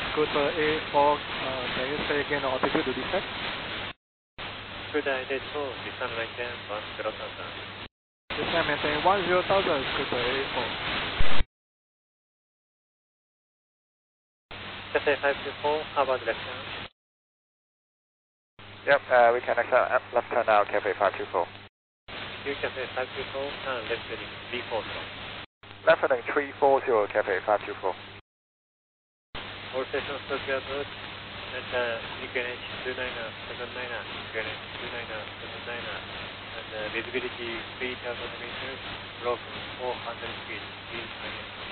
Scooter A4, can you say again altitude to descent? Scooter A4, descent maintain 10,000. Descent maintain 10,000, Scooter A4. Cathay 524, how about direction? Yep, we can accept left turn now, Cathay 524. You Cathay 524, turn left heading 340. Left heading 340, Cathay 524. All stations Tokyo good. And EQNH 297, EQNH 297, and visibility 3,000 meters, broken 400 feet,